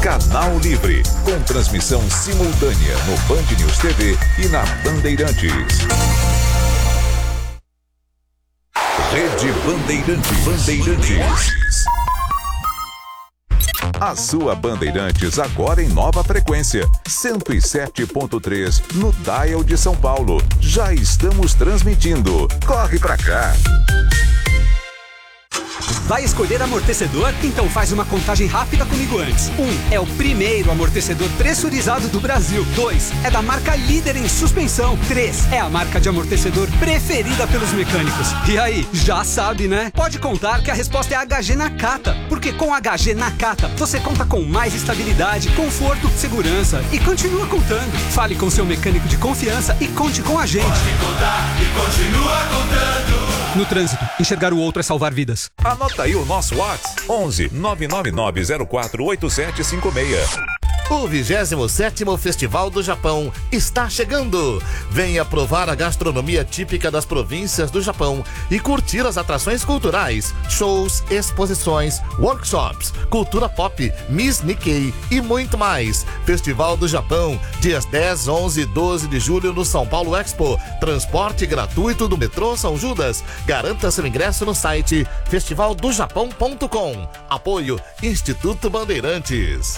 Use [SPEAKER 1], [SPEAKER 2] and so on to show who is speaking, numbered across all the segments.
[SPEAKER 1] Canal Livre, com transmissão simultânea no Band News TV e na Bandeirantes. Rede Bandeirantes. A sua Bandeirantes agora em nova frequência, 107.3 no dial de São Paulo. Já estamos transmitindo. Corre pra cá.
[SPEAKER 2] Vai escolher amortecedor? Então faz uma contagem rápida comigo antes. 1. É o primeiro amortecedor pressurizado do Brasil. 2. É da marca líder em suspensão. 3. É a marca de amortecedor preferida pelos mecânicos. E aí, já sabe, né? Pode contar que a resposta é HG Nakata. Porque com HG Nakata, você conta com mais estabilidade, conforto, segurança e continua contando. Fale com seu mecânico de confiança e conte com a gente.
[SPEAKER 3] Pode contar e continua contando.
[SPEAKER 2] No trânsito, enxergar o outro é salvar vidas.
[SPEAKER 1] Anota aí o nosso WhatsApp, 11 99904 8756.
[SPEAKER 4] O 27º Festival do Japão está chegando. Venha provar a gastronomia típica das províncias do Japão e curtir as atrações culturais, shows, exposições, workshops, cultura pop, Miss Nikkei e muito mais. Festival do Japão, dias 10, 11 e 12 de julho no São Paulo Expo. Transporte gratuito do metrô São Judas. Garanta seu ingresso no site festivaldojapão.com. Apoio Instituto Bandeirantes.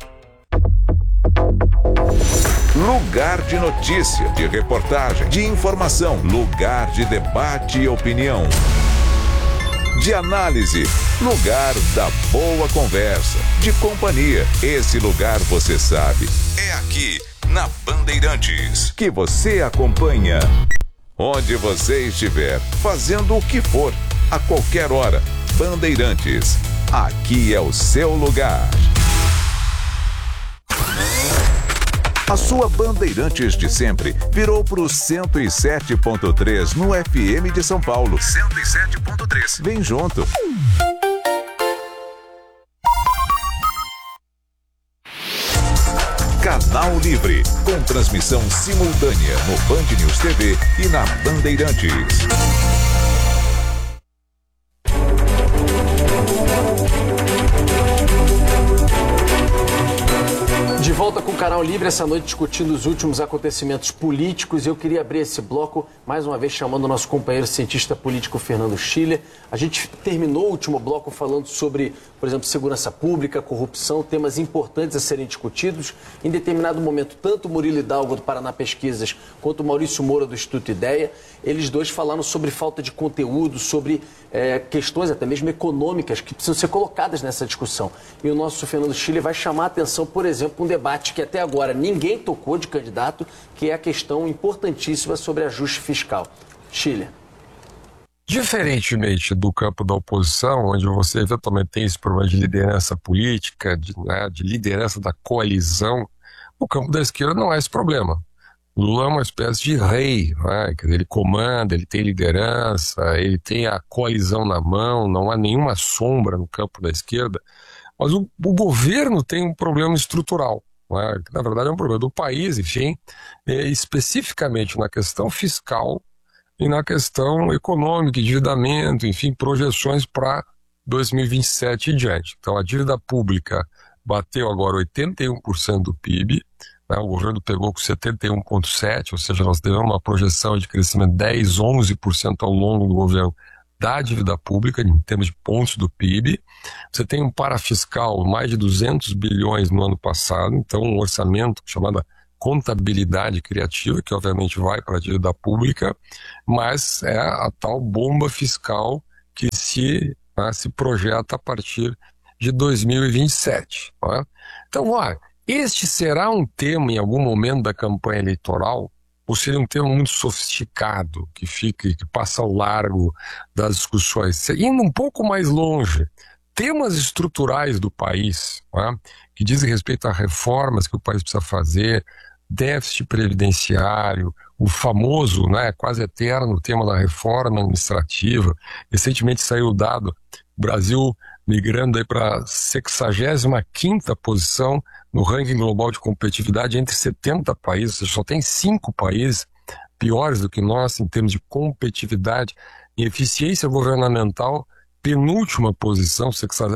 [SPEAKER 1] Lugar de notícia, de reportagem, de informação. Lugar de debate e opinião. De análise. Lugar da boa conversa. De companhia. Esse lugar você sabe. É aqui, na Bandeirantes, que você acompanha. Onde você estiver, fazendo o que for, a qualquer hora. Bandeirantes. Aqui é o seu lugar. A sua Bandeirantes de sempre virou pro 107.3 no FM de São Paulo. 107.3. Vem junto. Canal Livre, com transmissão simultânea no Band News TV e na Bandeirantes.
[SPEAKER 5] De volta com o Canal Livre essa noite discutindo os últimos acontecimentos políticos. Eu queria abrir esse bloco mais uma vez chamando o nosso companheiro cientista político Fernando Schiller. A gente terminou o último bloco falando sobre, por exemplo, segurança pública, corrupção, temas importantes a serem discutidos. Em determinado momento, tanto o Murilo Hidalgo do Paraná Pesquisas quanto o Maurício Moura do Instituto Ideia, eles dois falaram sobre falta de conteúdo, sobre questões até mesmo econômicas que precisam ser colocadas nessa discussão. E o nosso Fernando Schiller vai chamar a atenção, por exemplo, um debate que até agora ninguém tocou de candidato, que é a questão importantíssima sobre ajuste fiscal. Schiller.
[SPEAKER 6] Diferentemente do campo da oposição, onde você eventualmente tem esse problema de liderança política, de liderança da coalizão, o campo da esquerda não há esse problema. Lula é uma espécie de rei, né? Ele comanda, ele tem liderança, ele tem a coalizão na mão, não há nenhuma sombra no campo da esquerda. Mas o governo tem um problema estrutural, né? Que na verdade é um problema do país, enfim, especificamente na questão fiscal e na questão econômica, endividamento, enfim, projeções para 2027 e diante. Então a dívida pública bateu agora 81% do PIB, né? O governo pegou com 71,7%, ou seja, nós devemos uma projeção de crescimento de 10, 11% ao longo do governo da dívida pública, em termos de pontos do PIB. Você tem um parafiscal, mais de 200 bilhões no ano passado, então um orçamento chamado contabilidade criativa, que obviamente vai para a dívida pública, mas é a tal bomba fiscal que se projeta a partir de 2027. Né? Então, este será um tema em algum momento da campanha eleitoral, ou seria um tema muito sofisticado, que passa ao largo das discussões, indo um pouco mais longe, temas estruturais do país, né, que dizem respeito a reformas que o país precisa fazer, déficit previdenciário, o famoso, quase eterno tema da reforma administrativa. Recentemente saiu o dado, o Brasil migrando aí para a 65ª posição no ranking global de competitividade entre 70 países, ou seja, só tem 5 países piores do que nós em termos de competitividade e eficiência governamental penúltima posição,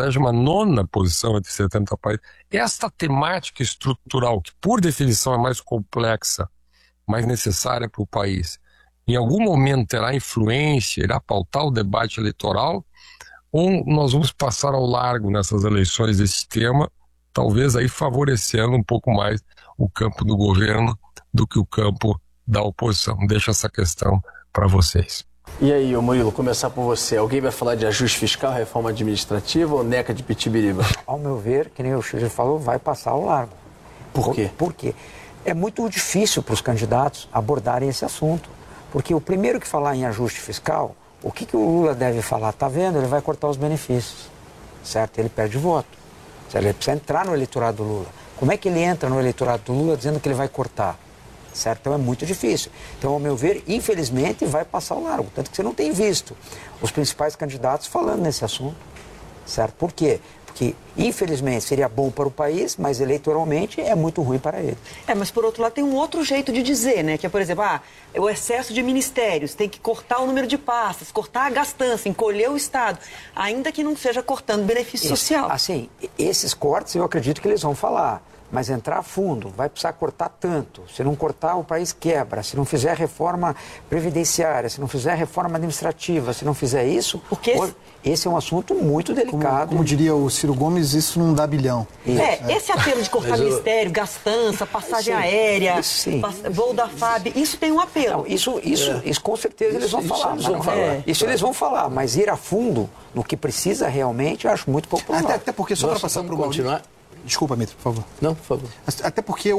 [SPEAKER 6] 69ª posição entre 70 países. Esta temática estrutural, que por definição é mais complexa, mais necessária para o país, em algum momento terá influência, irá pautar o debate eleitoral, ou nós vamos passar ao largo nessas eleições esse tema, talvez aí favorecendo um pouco mais o campo do governo do que o campo da oposição. Deixo essa questão para vocês.
[SPEAKER 5] E aí, Murilo, começar por você. Alguém vai falar de ajuste fiscal, reforma administrativa ou neca de pitibiriba?
[SPEAKER 7] Ao meu ver, que nem o Chile falou, vai passar ao largo.
[SPEAKER 5] Por quê?
[SPEAKER 7] Por quê? É muito difícil para os candidatos abordarem esse assunto. Porque o primeiro que falar em ajuste fiscal, o que o Lula deve falar? Tá vendo? Ele vai cortar os benefícios, certo? Ele perde voto. Ele precisa entrar no eleitorado do Lula. Como é que ele entra no eleitorado do Lula dizendo que ele vai cortar? Certo? Então é muito difícil. Então, ao meu ver, infelizmente, vai passar ao largo. Tanto que você não tem visto os principais candidatos falando nesse assunto. Certo? Por quê? Porque, infelizmente, seria bom para o país, mas eleitoralmente é muito ruim para ele.
[SPEAKER 8] Mas por outro lado tem um outro jeito de dizer, né? Que é, por exemplo, o excesso de ministérios, tem que cortar o número de pastas, cortar a gastança, encolher o Estado, ainda que não seja cortando benefício social.
[SPEAKER 7] Assim, esses cortes eu acredito que eles vão falar. Mas entrar a fundo, vai precisar cortar tanto. Se não cortar, o país quebra. Se não fizer reforma previdenciária, se não fizer reforma administrativa, se não fizer isso...
[SPEAKER 8] Porque
[SPEAKER 7] esse é um assunto muito delicado.
[SPEAKER 9] Como diria o Ciro Gomes, isso não dá bilhão.
[SPEAKER 8] Esse apelo de cortar ministério, gastança, passagem aérea, voo da FAB, isso tem um apelo.
[SPEAKER 7] Não, isso com certeza eles vão falar. Isso eles vão falar, mas ir a fundo no que precisa realmente, eu acho muito pouco provável.
[SPEAKER 9] Até porque, só para passar para o continuar. Desculpa, Mitro, por favor.
[SPEAKER 5] Não, por favor.
[SPEAKER 9] Até porque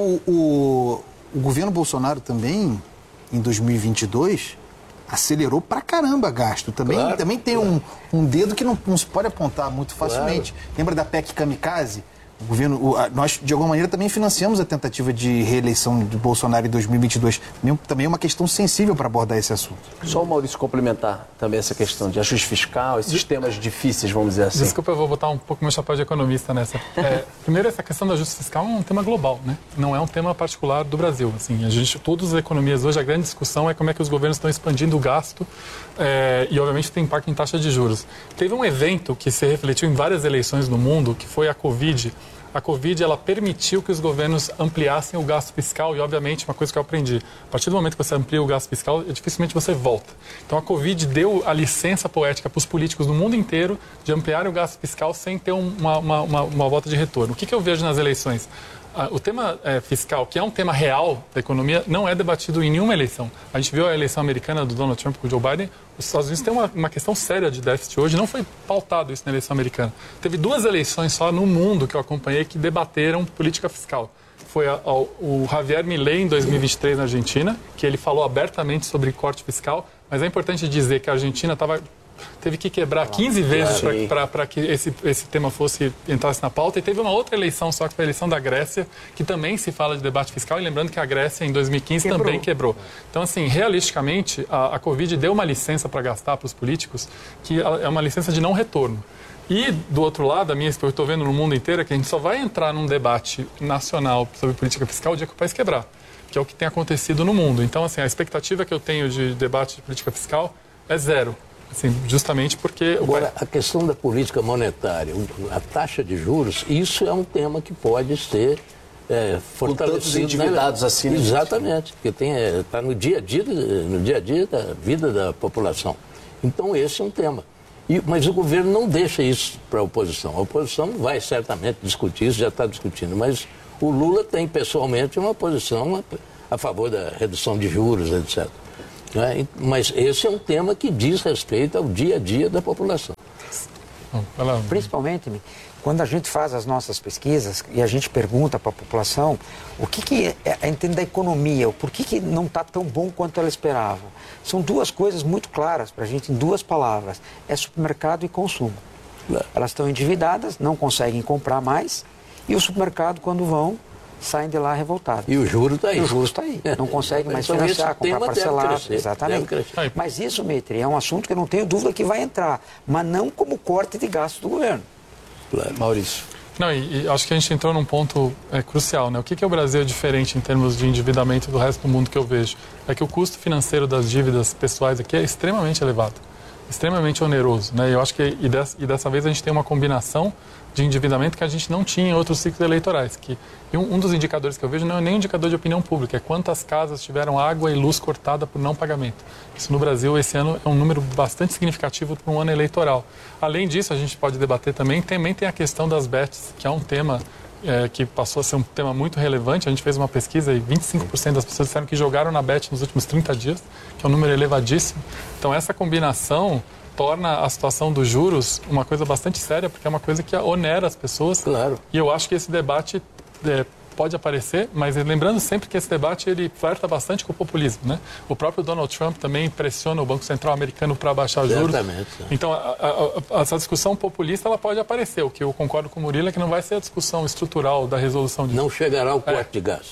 [SPEAKER 9] o governo Bolsonaro também, em 2022, acelerou pra caramba gasto. Também tem um dedo que não se pode apontar muito facilmente. Claro. Lembra da PEC Kamikaze? O governo, nós, de alguma maneira, também financiamos a tentativa de reeleição de Bolsonaro em 2022. Também é uma questão sensível para abordar esse assunto.
[SPEAKER 5] Só o Maurício complementar também essa questão de ajuste fiscal, esses temas difíceis, vamos dizer assim.
[SPEAKER 10] Desculpa, eu vou botar um pouco meu chapéu de economista nessa. Primeiro, essa questão do ajuste fiscal é um tema global, né? Não é um tema particular do Brasil. Assim, todas as economias hoje, a grande discussão é como é que os governos estão expandindo o gasto e, obviamente, tem impacto em taxa de juros. Teve um evento que se refletiu em várias eleições no mundo, que foi a Covid. A Covid, ela permitiu que os governos ampliassem o gasto fiscal e, obviamente, uma coisa que eu aprendi, a partir do momento que você amplia o gasto fiscal, dificilmente você volta. Então, a Covid deu a licença poética para os políticos no mundo inteiro de ampliarem o gasto fiscal sem ter uma volta de retorno. O que eu vejo nas eleições? O tema fiscal, que é um tema real da economia, não é debatido em nenhuma eleição. A gente viu a eleição americana do Donald Trump com o Joe Biden. Os Estados Unidos têm uma questão séria de déficit hoje. Não foi pautado isso na eleição americana. Teve 2 eleições só no mundo que eu acompanhei que debateram política fiscal. Foi o Javier Milei em 2023 na Argentina, que ele falou abertamente sobre corte fiscal. Mas é importante dizer que a Argentina teve que quebrar 15 vezes para que esse tema entrasse na pauta. E teve uma outra eleição, só que foi a eleição da Grécia, que também se fala de debate fiscal. E lembrando que a Grécia, em 2015, também quebrou. Então, assim, realisticamente, a Covid deu uma licença para gastar para os políticos, que é uma licença de não retorno. E, do outro lado, que eu estou vendo no mundo inteiro, é que a gente só vai entrar num debate nacional sobre política fiscal o dia que o país quebrar, que é o que tem acontecido no mundo. Então, assim, a expectativa que eu tenho de debate de política fiscal é zero. Assim, justamente porque...
[SPEAKER 11] Agora, a questão da política monetária, a taxa de juros, isso é um tema que pode ser fortalecido. Com tantos
[SPEAKER 5] endividados assim.
[SPEAKER 11] Exatamente, porque está no dia a dia da vida da população. Então, esse é um tema. Mas o governo não deixa isso para a oposição. A oposição vai certamente discutir isso, já está discutindo, mas o Lula tem pessoalmente uma posição a favor da redução de juros, etc. Mas esse é um tema que diz respeito ao dia a dia da população.
[SPEAKER 7] Principalmente, quando a gente faz as nossas pesquisas e a gente pergunta para a população o que entende da economia, por que não está tão bom quanto ela esperava. São 2 coisas muito claras para a gente, em 2 palavras. É supermercado e consumo. Elas estão endividadas, não conseguem comprar mais, e o supermercado, quando vão, saem de lá revoltados.
[SPEAKER 11] E o juro está aí.
[SPEAKER 7] E o juro está aí. Não consegue mais financiar, comprar parcelado. Exatamente. Mas isso, Mitri, é um assunto que eu não tenho dúvida que vai entrar, mas não como corte de gasto do governo.
[SPEAKER 5] Claro. Maurício.
[SPEAKER 10] Não, e acho que a gente entrou num ponto crucial, né? O que é o Brasil diferente em termos de endividamento do resto do mundo que eu vejo? É que o custo financeiro das dívidas pessoais aqui é extremamente elevado. extremamente oneroso, né? Eu acho que e dessa vez a gente tem uma combinação de endividamento que a gente não tinha em outros ciclos eleitorais. E um dos indicadores que eu vejo não é nem um indicador de opinião pública, é quantas casas tiveram água e luz cortada por não pagamento. Isso no Brasil esse ano é um número bastante significativo para um ano eleitoral. Além disso, a gente pode debater também tem a questão das bets, que é um tema que passou a ser um tema muito relevante. A gente fez uma pesquisa e 25% das pessoas disseram que jogaram na bet nos últimos 30 dias, que é um número elevadíssimo. Então essa combinação torna a situação dos juros uma coisa bastante séria, porque é uma coisa que onera as pessoas.
[SPEAKER 11] Claro.
[SPEAKER 10] E eu acho que esse debate pode aparecer, mas lembrando sempre que esse debate ele flerta bastante com o populismo, né? O próprio Donald Trump também pressiona o Banco Central americano para baixar juros.
[SPEAKER 11] Exatamente.
[SPEAKER 10] Então, essa discussão populista ela pode aparecer. O que eu concordo com o Murilo é que não vai ser a discussão estrutural da resolução disso.
[SPEAKER 11] Não chegará ao corte de gastos.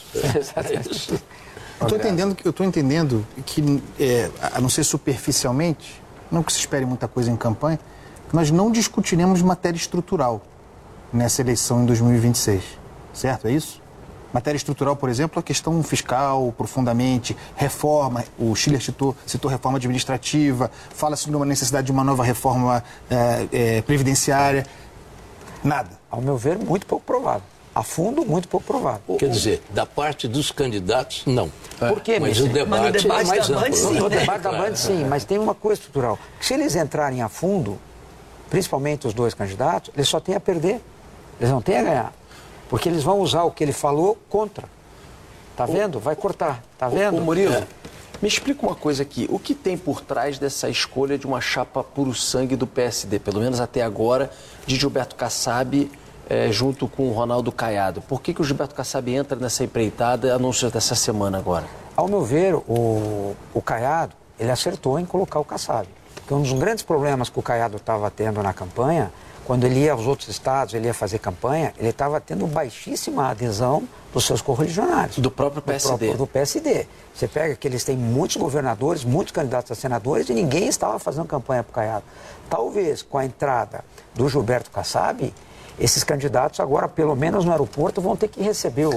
[SPEAKER 9] Eu estou entendendo que, a não ser superficialmente, não que se espere muita coisa em campanha, nós não discutiremos matéria estrutural nessa eleição em 2026, certo? É isso? Matéria estrutural, por exemplo, a questão fiscal, profundamente, reforma, o Schiller citou reforma administrativa, fala-se de uma necessidade de uma nova reforma previdenciária, nada.
[SPEAKER 7] Ao meu ver, muito pouco provável. A fundo, muito pouco provável.
[SPEAKER 11] Quer dizer, da parte dos candidatos, não.
[SPEAKER 7] Por quê,
[SPEAKER 11] mas o debate é mais amplo.
[SPEAKER 7] No debate da Band, sim, mas tem uma coisa estrutural. Se eles entrarem a fundo, principalmente os dois candidatos, eles só têm a perder. Eles não têm a ganhar. Porque eles vão usar o que ele falou contra. Tá vendo? Vai cortar. Tá vendo?
[SPEAKER 5] Ô Murilo, me explica uma coisa aqui. O que tem por trás dessa escolha de uma chapa puro sangue do PSD, pelo menos até agora, de Gilberto Kassab junto com o Ronaldo Caiado? Por que o Gilberto Kassab entra nessa empreitada, anúncios dessa semana agora?
[SPEAKER 7] Ao meu ver, o Caiado, ele acertou em colocar o Kassab. Porque um dos grandes problemas que o Caiado estava tendo na campanha, quando ele ia aos outros estados, ele ia fazer campanha, ele estava tendo baixíssima adesão dos seus correligionários.
[SPEAKER 5] Do próprio PSD.
[SPEAKER 7] Do PSD. Você pega que eles têm muitos governadores, muitos candidatos a senadores e ninguém estava fazendo campanha para o Caiado. Talvez com a entrada do Gilberto Kassab, esses candidatos agora, pelo menos no aeroporto, vão ter que receber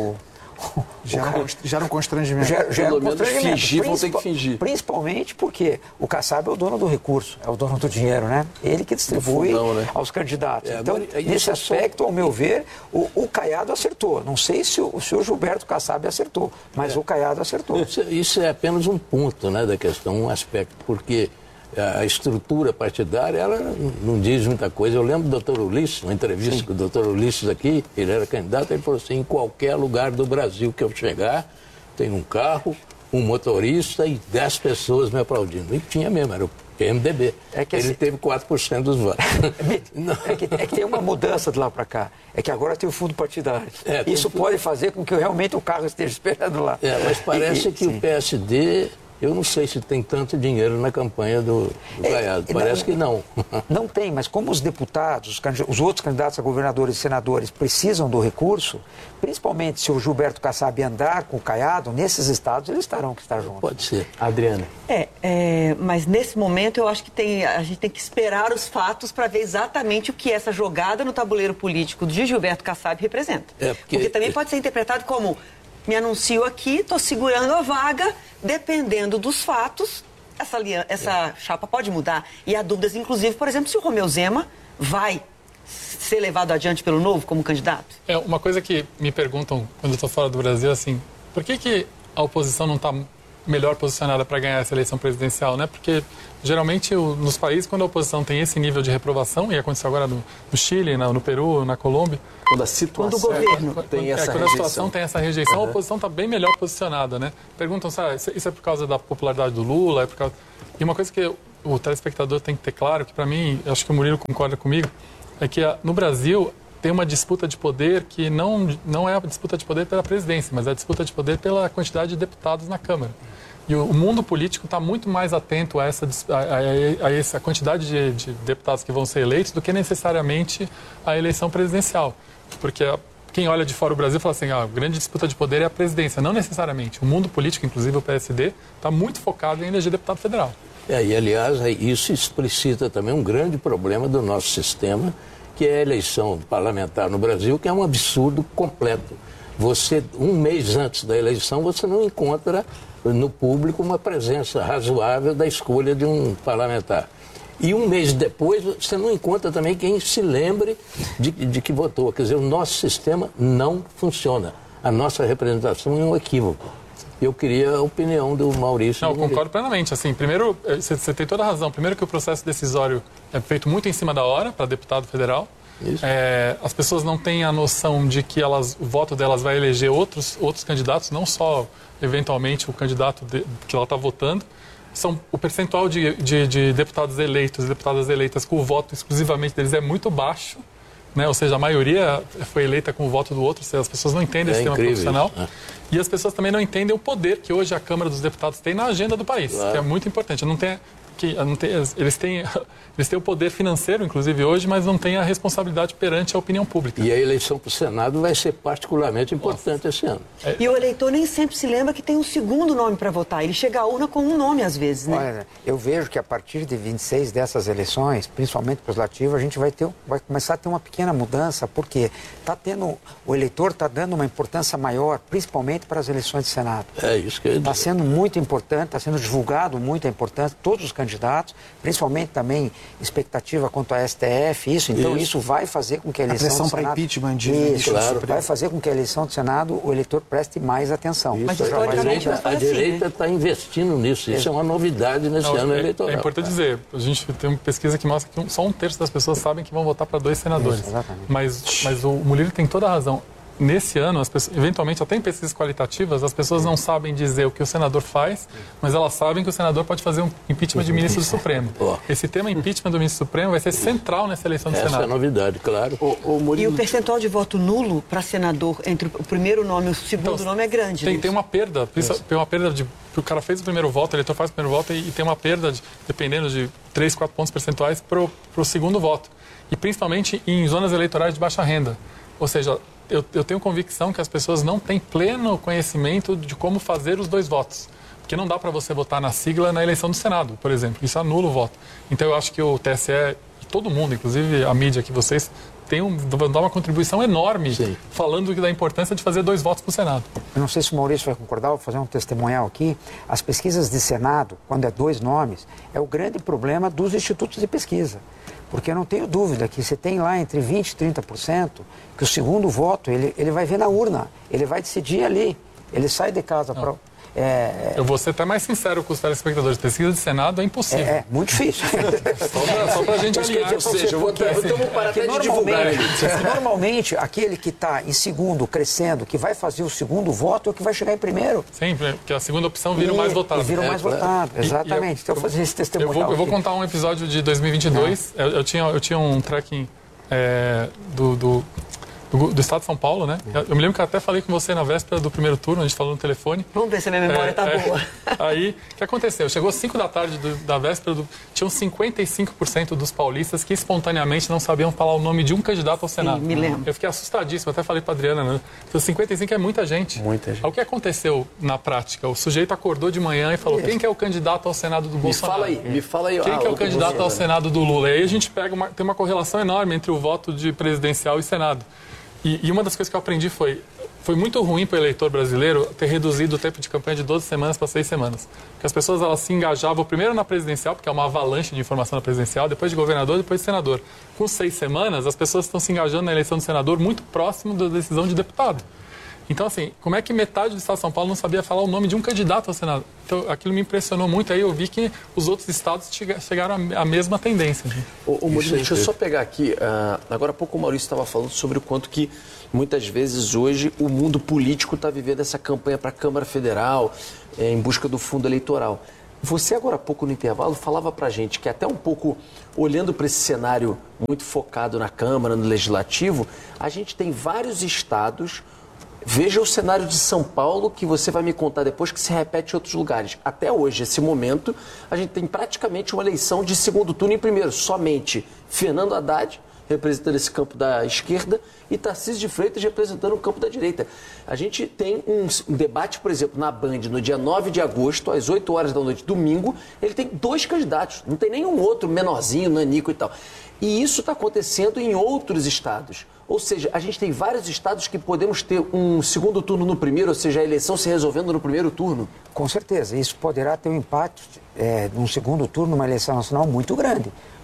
[SPEAKER 9] Gera um constrangimento.
[SPEAKER 5] Pelo menos fingir, vão ter que fingir.
[SPEAKER 7] Principalmente porque o Kassab é o dono do recurso, é o dono do dinheiro, né? Ele que distribui aos candidatos. Então, nesse aspecto, ao meu ver, o Caiado acertou. Não sei se o Gilberto Kassab acertou, mas o Caiado acertou.
[SPEAKER 11] Isso é apenas um ponto, né, da questão, um aspecto, porque a estrutura partidária, ela não diz muita coisa. Eu lembro do Dr. Ulisses, uma entrevista com o Dr. Ulisses aqui, ele era candidato, ele falou assim, em qualquer lugar do Brasil que eu chegar, tem um carro, um motorista e 10 pessoas me aplaudindo. E tinha mesmo, era o PMDB. Ele teve 4% dos votos.
[SPEAKER 7] É que tem uma mudança de lá para cá. É que agora tem o fundo partidário. Isso pode fazer com que realmente o carro esteja esperando lá.
[SPEAKER 11] Mas parece que o PSD... Eu não sei se tem tanto dinheiro na campanha do Caiado. Parece que não.
[SPEAKER 7] Não tem, mas como os deputados, os outros candidatos a governadores e senadores precisam do recurso, principalmente se o Gilberto Kassab andar com o Caiado, nesses estados eles terão que estar juntos.
[SPEAKER 11] Pode ser.
[SPEAKER 5] Adriana.
[SPEAKER 8] Mas nesse momento eu acho que a gente tem que esperar os fatos para ver exatamente o que essa jogada no tabuleiro político de Gilberto Kassab representa. Porque também pode ser interpretado como... Me anuncio aqui, estou segurando a vaga, dependendo dos fatos, essa chapa pode mudar. E há dúvidas, inclusive, por exemplo, se o Romeu Zema vai ser levado adiante pelo Novo como candidato.
[SPEAKER 10] Uma coisa que me perguntam quando eu estou fora do Brasil, assim, por que a oposição não está melhor posicionada para ganhar essa eleição presidencial, né? Porque geralmente nos países, quando a oposição tem esse nível de reprovação, e aconteceu agora no Chile, no Peru, na Colômbia...
[SPEAKER 5] Quando a situação
[SPEAKER 8] o governo
[SPEAKER 5] tem essa
[SPEAKER 10] quando a situação tem essa rejeição, a oposição está bem melhor posicionada, né? Perguntam, sabe, isso é por causa da popularidade do Lula? E uma coisa que o telespectador tem que ter claro, que para mim, acho que o Murilo concorda comigo, é que no Brasil tem uma disputa de poder que não é a disputa de poder pela presidência, mas é a disputa de poder pela quantidade de deputados na Câmara. E o mundo político está muito mais atento a essa quantidade de deputados que vão ser eleitos do que necessariamente a eleição presidencial. Porque quem olha de fora o Brasil fala assim, a grande disputa de poder é a presidência. Não necessariamente. O mundo político, inclusive o PSD, está muito focado em eleger deputado federal.
[SPEAKER 11] E aliás, isso explicita também um grande problema do nosso sistema, que é a eleição parlamentar no Brasil, que é um absurdo completo. Você, um mês antes da eleição, você não encontra no público uma presença razoável da escolha de um parlamentar. E um mês depois, você não encontra também quem se lembre de que votou. Quer dizer, o nosso sistema não funciona. A nossa representação é um equívoco. Eu queria a opinião do Maurício.
[SPEAKER 10] Não, eu concordo plenamente. Assim, primeiro, você tem toda a razão. Primeiro que o processo decisório é feito muito em cima da hora para deputado federal. As pessoas não têm a noção de que o voto delas vai eleger outros candidatos, não só, eventualmente, o candidato que ela está votando. O percentual de deputados eleitos e deputadas eleitas com o voto exclusivamente deles é muito baixo, né? Ou seja, a maioria foi eleita com o voto do outro, ou seja, as pessoas não entendem esse sistema profissional. E as pessoas também não entendem o poder que hoje a Câmara dos Deputados tem na agenda do país, que é muito importante. Eles têm o poder financeiro, inclusive, hoje, mas não têm a responsabilidade perante a opinião pública.
[SPEAKER 11] E a eleição para o Senado vai ser particularmente importante esse ano.
[SPEAKER 8] E o eleitor nem sempre se lembra que tem um segundo nome para votar. Ele chega à urna com um nome, às vezes, né?
[SPEAKER 7] Olha, eu vejo que a partir de 26 dessas eleições, principalmente para os legislativos, a gente vai começar a ter uma pequena mudança, porque o eleitor está dando uma importância maior, principalmente para as eleições de Senado.
[SPEAKER 11] É isso que eu ia dizer.
[SPEAKER 7] Está sendo muito importante, está sendo divulgado muito importante, todos os candidatos, principalmente também expectativa quanto à STF, isso vai fazer com que a eleição do Senado...
[SPEAKER 9] para impeachment
[SPEAKER 7] vai fazer com que a eleição do Senado o eleitor preste mais atenção.
[SPEAKER 11] Mas a direita está investindo nisso, isso é uma novidade nesse ano eleitoral.
[SPEAKER 10] É importante dizer, a gente tem uma pesquisa que mostra que só 1/3 das pessoas sabem que vão votar para 2 senadores. Mas o Murilo tem toda a razão. Nesse ano, eventualmente, até em pesquisas qualitativas, as pessoas não sabem dizer o que o senador faz, mas elas sabem que o senador pode fazer um impeachment de ministro do Supremo. Esse tema impeachment do ministro do Supremo vai ser central nessa eleição do Senado.
[SPEAKER 11] Essa é a novidade, claro.
[SPEAKER 8] E o percentual de voto nulo para senador entre o primeiro nome e o segundo nome é grande.
[SPEAKER 10] Tem uma perda. Tem uma perda de... O cara fez o primeiro voto, o eleitor faz o primeiro voto e tem uma perda, dependendo de 3, 4 pontos percentuais, para o segundo voto. E principalmente em zonas eleitorais de baixa renda. Ou seja... Eu tenho convicção que as pessoas não têm pleno conhecimento de como fazer os 2 votos. Porque não dá para você votar na sigla na eleição do Senado, por exemplo. Isso anula o voto. Então eu acho que o TSE e todo mundo, inclusive a mídia que vocês, vão dar uma contribuição enorme falando da importância de fazer 2 votos para o Senado.
[SPEAKER 7] Eu não sei se o Maurício vai concordar, vou fazer um testemunhal aqui. As pesquisas de Senado, quando é 2 nomes, é o grande problema dos institutos de pesquisa. Porque eu não tenho dúvida que você tem lá entre 20% e 30%, que o segundo voto ele vai ver na urna, ele vai decidir ali, ele sai de casa para...
[SPEAKER 10] Eu vou ser até mais sincero com os telespectadores. Pesquisa de Senado é impossível.
[SPEAKER 7] É muito difícil.
[SPEAKER 10] Só para a gente alinhar.
[SPEAKER 11] Ou seja, vamos parar até de divulgar.
[SPEAKER 7] Normalmente, aquele que está em segundo, crescendo, que vai fazer o segundo voto, é o que vai chegar em primeiro.
[SPEAKER 10] Sempre, porque a segunda opção vira o mais votado.
[SPEAKER 7] Vira o mais votado, exatamente. Então, eu vou fazer esse testemunho.
[SPEAKER 10] Eu vou contar um episódio de 2022. Eu tinha um tracking do Estado de São Paulo, né? Eu me lembro que eu até falei com você na véspera do primeiro turno, a gente falou no telefone.
[SPEAKER 8] Vamos ver se a minha memória tá boa.
[SPEAKER 10] Aí, o que aconteceu? Chegou às 5 da tarde da véspera, tinham 55% dos paulistas que espontaneamente não sabiam falar o nome de um candidato ao Senado.
[SPEAKER 8] Sim, me lembro.
[SPEAKER 10] Eu fiquei assustadíssimo, até falei para Adriana, né? Então, 55 é muita gente.
[SPEAKER 5] Muita gente.
[SPEAKER 10] Aí, o que aconteceu na prática? O sujeito acordou de manhã e falou, quem que é o candidato ao Senado do Bolsonaro?
[SPEAKER 5] Me fala aí.
[SPEAKER 10] Quem que é o candidato ao Senado do Lula? E aí a gente tem uma correlação enorme entre o voto de presidencial e Senado. E uma das coisas que eu aprendi foi muito ruim para o eleitor brasileiro ter reduzido o tempo de campanha de 12 semanas para 6 semanas. Porque as pessoas elas se engajavam primeiro na presidencial, porque é uma avalanche de informação na presidencial, depois de governador, depois de senador. Com 6 semanas, as pessoas estão se engajando na eleição do senador muito próximo da decisão de deputado. Então, assim, como é que metade do Estado de São Paulo não sabia falar o nome de um candidato ao Senado? Então, aquilo me impressionou muito. Aí eu vi que os outros estados chegaram à mesma tendência.
[SPEAKER 5] Murilo, deixa eu só pegar aqui. Agora há pouco o Maurício estava falando sobre o quanto que, muitas vezes, hoje, o mundo político está vivendo essa campanha para a Câmara Federal, em busca do fundo eleitoral. Você, agora há pouco, no intervalo, falava para a gente que até um pouco, olhando para esse cenário muito focado na Câmara, no Legislativo, a gente tem vários estados... Veja o cenário de São Paulo, que você vai me contar depois, que se repete em outros lugares. Até hoje, esse momento, a gente tem praticamente uma eleição de segundo turno em primeiro. Somente Fernando Haddad, representando esse campo da esquerda, e Tarcísio de Freitas representando o campo da direita. A gente tem um debate, por exemplo, na Band, no dia 9 de agosto, às 8 horas da noite, domingo, ele tem 2 candidatos. Não tem nenhum outro menorzinho, nanico e tal. E isso está acontecendo em outros estados. Ou seja, a gente tem vários estados que podemos ter um segundo turno no primeiro, ou seja, a eleição se resolvendo no primeiro turno.
[SPEAKER 7] Com certeza. Isso poderá ter um impacto num segundo turno, numa eleição nacional muito grande.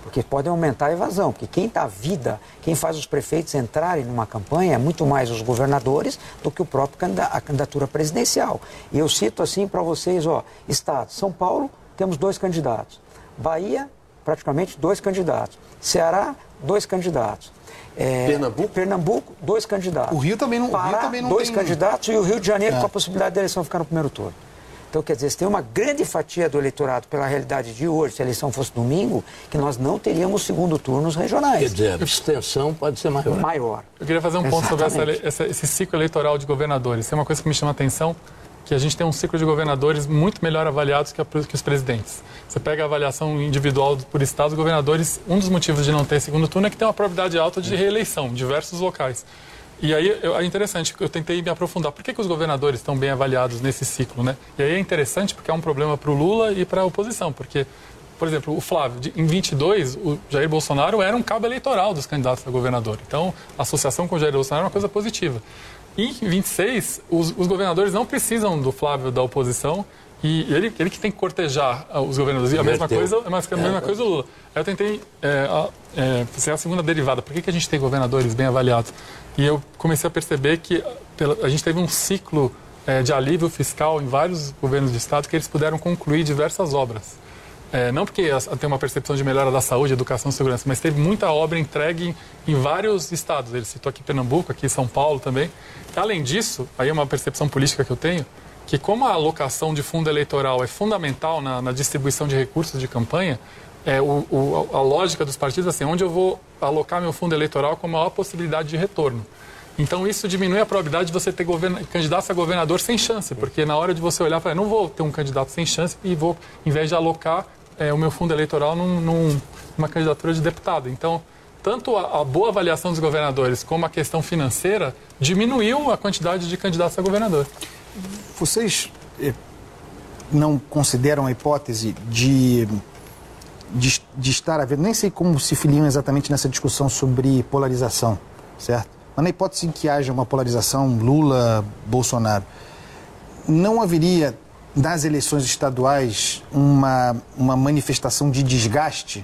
[SPEAKER 7] porque podem aumentar a evasão, porque quem dá vida, quem faz os prefeitos entrarem numa campanha é muito mais os governadores do que a candidatura presidencial. E eu cito assim para vocês, Estado, São Paulo, temos 2 candidatos. Bahia, praticamente 2 candidatos. Ceará, 2 candidatos. Pernambuco, 2 candidatos.
[SPEAKER 9] O Rio também não,
[SPEAKER 7] Pará, 2 candidatos, e o Rio de Janeiro com a possibilidade de eleição ficar no primeiro turno. Então, quer dizer, você tem uma grande fatia do eleitorado pela realidade de hoje, se a eleição fosse domingo, que nós não teríamos segundo turno nos regionais.
[SPEAKER 11] Quer dizer, a abstenção pode ser maior.
[SPEAKER 10] Eu queria fazer um ponto sobre esse ciclo eleitoral de governadores. Tem uma coisa que me chama a atenção, que a gente tem um ciclo de governadores muito melhor avaliados que os presidentes. Você pega a avaliação individual por estado, os governadores, um dos motivos de não ter segundo turno é que tem uma probabilidade alta de reeleição em diversos locais. E aí é interessante, eu tentei me aprofundar. Por que os governadores estão bem avaliados nesse ciclo, né? E aí é interessante porque é um problema para o Lula e para a oposição, porque, por exemplo, o Flávio, em 22, o Jair Bolsonaro era um cabo eleitoral dos candidatos a governador. Então, a associação com o Jair Bolsonaro é uma coisa positiva. E em 26, os governadores não precisam do Flávio da oposição, e ele que tem que cortejar os governadores. E a mesma coisa do Lula. Aí eu tentei ser a segunda derivada. Por que a gente tem governadores bem avaliados? E eu comecei a perceber que a gente teve um ciclo de alívio fiscal em vários governos de estado que eles puderam concluir diversas obras. Não porque tem uma percepção de melhora da saúde, educação e segurança, mas teve muita obra entregue em vários estados. Ele citou aqui Pernambuco, aqui São Paulo também. Além disso, aí é uma percepção política que eu tenho, que como a alocação de fundo eleitoral é fundamental na distribuição de recursos de campanha, a lógica dos partidos é assim, onde eu vou alocar meu fundo eleitoral com a maior possibilidade de retorno. Então isso diminui a probabilidade de você ter candidatos a governador sem chance, porque na hora de você olhar, não vou ter um candidato sem chance e vou, em vez de alocar o meu fundo eleitoral numa candidatura de deputado. Então, tanto a boa avaliação dos governadores como a questão financeira diminuiu a quantidade de candidatos a governador.
[SPEAKER 9] Vocês não consideram a hipótese de estar havendo, nem sei como se filiam exatamente nessa discussão sobre polarização, certo? Mas na hipótese em que haja uma polarização Lula-Bolsonaro, não haveria nas eleições estaduais uma manifestação de desgaste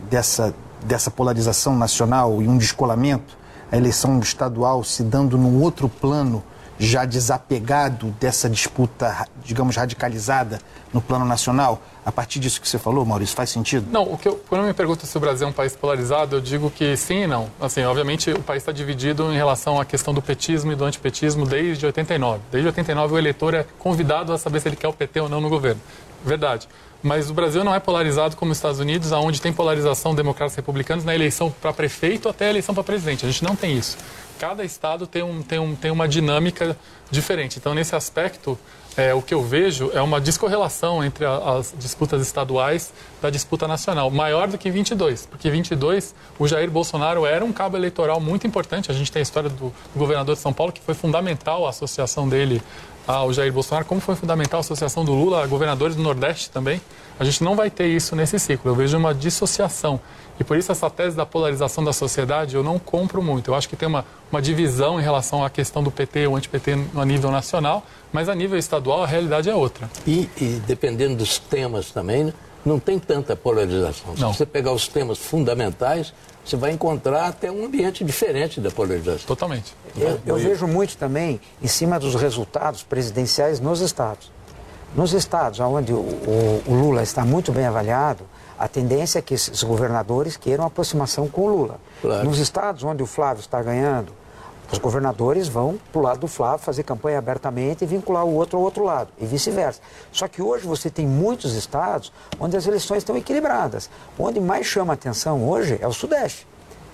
[SPEAKER 9] dessa polarização nacional e um descolamento, a eleição estadual se dando num outro plano já desapegado dessa disputa, digamos, radicalizada no plano nacional? A partir disso que você falou, Maurício, faz sentido?
[SPEAKER 10] Não, quando me perguntam se o Brasil é um país polarizado, eu digo que sim e não. Assim, obviamente, o país está dividido em relação à questão do petismo e do antipetismo desde 89. Desde 89, o eleitor é convidado a saber se ele quer o PT ou não no governo. Verdade. Mas o Brasil não é polarizado como os Estados Unidos, onde tem polarização democratas e republicanos na eleição para prefeito até a eleição para presidente. A gente não tem isso. Cada estado tem uma dinâmica diferente. Então, nesse aspecto, o que eu vejo é uma descorrelação entre as disputas estaduais da disputa nacional, maior do que 22. Porque 22, o Jair Bolsonaro era um cabo eleitoral muito importante. A gente tem a história do governador de São Paulo, que foi fundamental a associação dele ao Jair Bolsonaro, como foi fundamental a associação do Lula a governadores do Nordeste também. A gente não vai ter isso nesse ciclo. Eu vejo uma dissociação. E por isso essa tese da polarização da sociedade eu não compro muito. Eu acho que tem uma divisão em relação à questão do PT ou anti-PT a nível nacional, mas a nível estadual a realidade é outra.
[SPEAKER 11] E dependendo dos temas também, né, não tem tanta polarização. Se você pegar os temas fundamentais, você vai encontrar até um ambiente diferente da polarização.
[SPEAKER 10] Totalmente.
[SPEAKER 7] Eu vejo muito também em cima dos resultados presidenciais nos estados. Nos estados onde o Lula está muito bem avaliado, a tendência é que esses governadores queiram aproximação com o Lula. Claro. Nos estados onde o Flávio está ganhando, os governadores vão para o lado do Flávio fazer campanha abertamente e vincular o outro ao outro lado, e vice-versa. Só que hoje você tem muitos estados onde as eleições estão equilibradas. Onde mais chama a atenção hoje é o Sudeste.